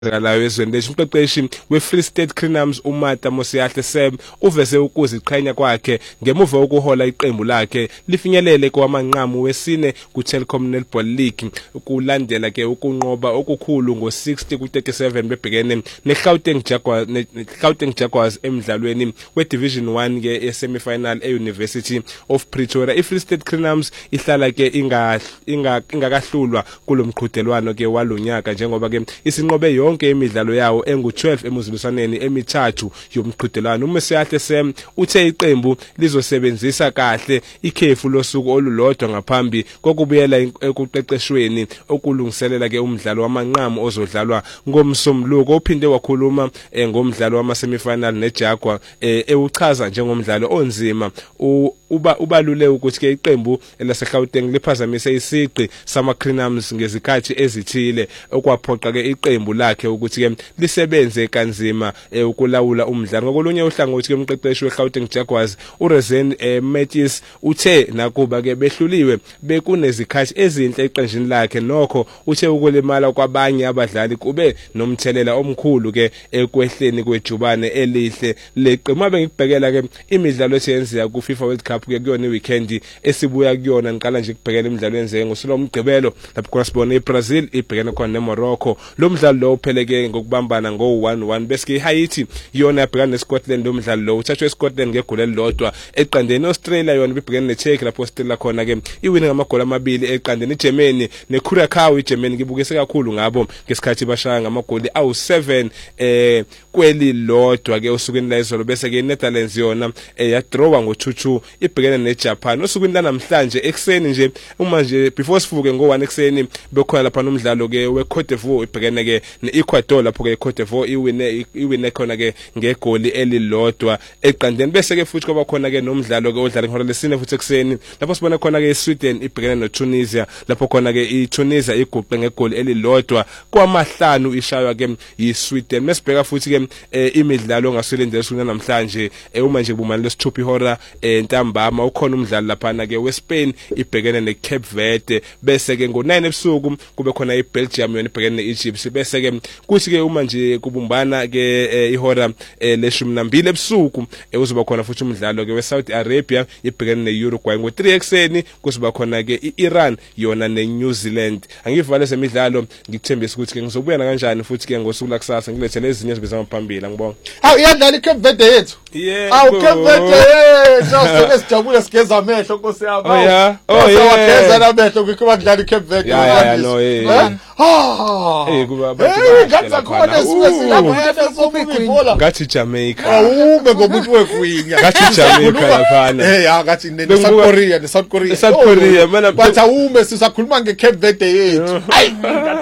Ngalayo ezweni lesho umqeqeshi weFree State Crinums uMata Mosiyahle Sam uveze ukuziqhenya kwakhe ngemuva ukuhola iqembu lakhe lifinyelele kwamanqamu wesine kuTelkom Netball League ukulandela ke ukunqoba okukhulu ngo60 ku37 bebhekene neGauteng Jaguars emidlalweni weDivision 1 ke esemifinal eUniversity of Pretoria. iFree State Crinums ihlala ke ingakahlulwa kulomqhudelwano ke walonyaka njengoba ke isinqobe yonke imidlalo yawo engu12 emuzilusaneni emithathu yomqhudelwano. uMosiyahle Sam uthe iqembu lizosebenzisa kahle ikhefu losuku olulodwa ngaphambi kokubuyela ekuqeqeshweni okulungiselela ke umdlalo wamanqamu ozodlalwa ngomsombuluko. Uphinde wakhuluma ngomdlalo wamasemifinal neJaguar ewuchaza njengomdlalo onzima. Ubalule ukuthi ke iqembu laseGauteng liphazamise isiqi samaCrinums ngezikhathi ezithile okwaphoqa ke iqembu lakhe ukuthi ke lisebenze kanzima ukulawula umdlalo. Ngokolunye uhlangothi ke umqeqeshi weGauteng Jaguars uRezen Matthews uthe nakuba ke behluliwe bekunezikhathi ezinhle eqenjini lakhe nokho uthe ukulimala kwabanye abadlali kube nomthelela omkhulu ke ekwehleni kwejubane elihle leqembu. Bengibhekela ke imidlalo eyenziwa kuFIFA World Cup ke kuyona iweekend esibuya kuyona niqala nje ukubhekela imidlalo yenziwe ngosuku lomgqibelo lapho khona sibona iBrazil ibhekene khona neMorocco. Lo mdlalo lo upheleke ngokubambana ngo1-1 bese iHaiti yona yabhekana neScotland. Lo mdlalo lo uthathwe eScotland ngegoli elilodwa eqandeni. Australia yona ibhekene neCzech lapho Australia khona ke iwina ngamagoli amabili eqandeni. iGermany neCuracao iGermany ngibukise kakhulu ngabo ngesikhathi bashaya ngamagoli awu7 kwelilodwa ke osukwini la izolo. Bese ke iNetherlands yona yadrawa ngo2-2 ibhekene neJapan. Osukwini lanamhlanje ekseni nje uma nje before sivuke ngo1 ekseni bekhona lapha nomdlalo ke weCote d'Ivoire ibhekene ke neEquator lapho ke Cote d'Ivoire iwine khona ke ngegoli elilodwa eqandeni. Bese ke futhi kuba khona ke nomdlalo ke odlala ngihora lesine futhi ekseni lapho sibona khona ke iSweden ibhekene noTunisia lapho khona ke iTunisia iguqe ngegoli elilodwa kwamahlanu ishaywa ke yiSweden. Mesibheka futhi ke imidlalo ongasilindele sona namhlanje uma nje kubumani lesithupha ihora ntambama ukhona umdlalo lapha ke weSpain ibhekene neCape Verde. Bese ke ngo9 ebusuku kube khona iBelgium yona ibhekene neEgypt. Bese ke kuthi ke uma nje kubumbana ke ihora le12 ebusuku uzoba khona futhi umdlalo ke weSaudi Arabia ibhekene neUruguay. Ngo3 ekseni kuzoba khona ke iIran yona neNew Zealand. Angivale semidlalo ngikuthembisa ukuthi ke ngizobuya kanjani futhi ke ngosuku lakusasa ngilethele ezinye ezibizama phambili. Ngibonga. Awu iyadlala iCape Verde yethu. Awu Cape Verde sasike sijabule sigeza amehlo Nkosi yami. Sawageza namehlo kuba kudlala iCape Verde. Kuba ngathi khona esuke silapho ngathi Jamaica. Awume ngomuntu wegwinya. Ngathi Jamaica laphana. Ngathi South Korea. South Korea mana but awume sisakhuluma ngeCape Verde yethu. Hayi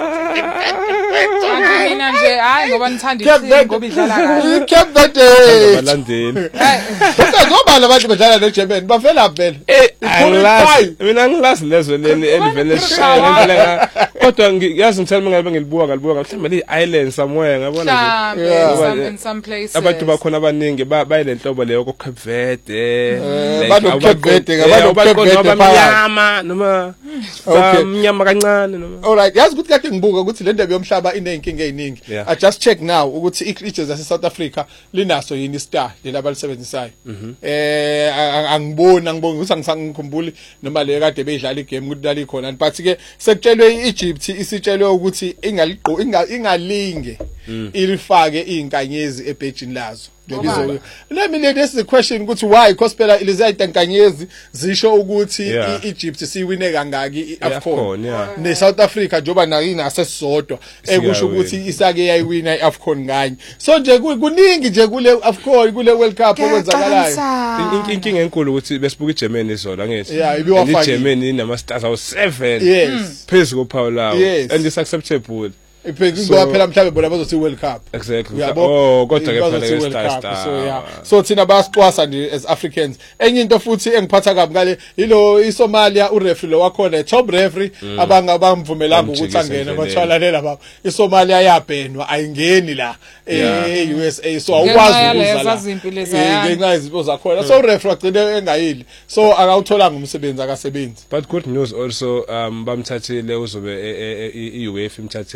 mina nje hayi ngoba nithanda isizwe ngoba idlala kahle. iCape Verde abalandeli. Ngoba labantu bedlala neGermany bavela vele. Mina ngilazi lezo leni elivele ngendlela kodwa ngiyazi ngithela ngabe ngilibuka mhlawumbe iIsland somewhere ngabona nje in some places abantu bakhona abaningi bayilenhlobo leyo koCape Verde abantu Cape Verde ngabantu Cape Verde bayama noma mnyama kancane noma. Alright, yazi ukuthi kade ngibuka ukuthi le ndebe yomhlaba inenkinga eziningi. I just check now ukuthi iCreatures yase South Africa linaso yini istar lelabalisebenzisayo. Angibona ukuthi ngisangikhumbuli noma le kade beyidlala igame ukuthi dali khona but ke sekutshelwe iEgypt isitshelwe ukuthi ingalinge ilifake izinkanyezi ebhejini lazo. Let me let this the question ukuthi why because phela ilizayita inkanyezi zisho ukuthi iEgypt siwine kangaki iAfcon ne South Africa njoba nayo inasesodwa ekusho ukuthi isake yayiwina iAfcon nganye. So nje kuningi nje kule AFCON kule World Cup okwenzakalayo. Inkinga enkulu ukuthi besibuka iGermany izolo angithi. iGermany inama stars awu7 phezulu kophawu lawo and it's acceptable. Ngoba phela mhlawumbe bona bazothi World Cup. Exactly. Kodwa ke phela so thina basixwasa nje as Africans. Enye into futhi engiphatha kabi ngale ilo iSomalia ureferee lo wakhona top referee abangabamvumelanga ukuthi angene bathwalalela baba. iSomalia yabhenwa ayingeni la eUSA so awukwazi ukuzala. Ngenxa izipho zakhona so referee wagcina engayili. So akawutholanga umsebenzi akasebenzi. But good news also bamthathile uzobe iUEFA imthathile uzobe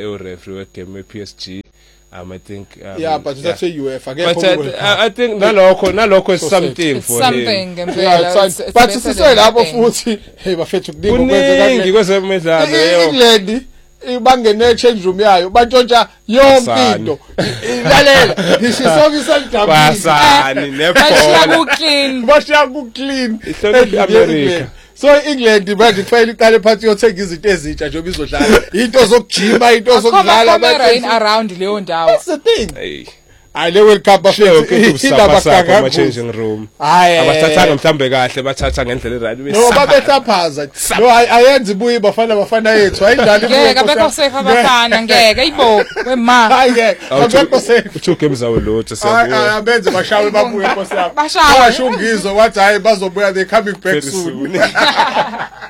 referee we-game we-PSG. I think yeah, but that's a UEFA. But I think nalokho is something for something him. But siswe lapho futhi hey bafethu kuningi kwezemidlalo England ibangene change room yayo batshontsha yonke into ilalela ngishisonke isanjabule basani nebhola bashiya ku clean America. So England manje kufanele iqale phansi yothenga izinto ezintsha nje bizodlala into zokujima into zokudlala rain around leyo ndawo. That's the thing. Hey. Ale World Cup bafethu ama changing room. Abathatha mhlambe kahle bathatha ngendlela right. No babethaphaza. No ayenzi buyi bafana yethu ayidlali buyi. Ngeke abekho safe abafana ngeke ibo wema. Hayi abekho safe. Uthu games awolotho siyabuya. Abenze bashawe babuye Nkosi yami. Bashawe. Washungizo wathi hayi bazobuya they coming back soon.